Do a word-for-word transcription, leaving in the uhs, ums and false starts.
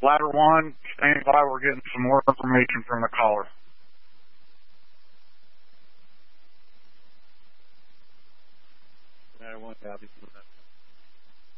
Ladder one, stand by. We're getting some more information from the caller. Ladder one, copy.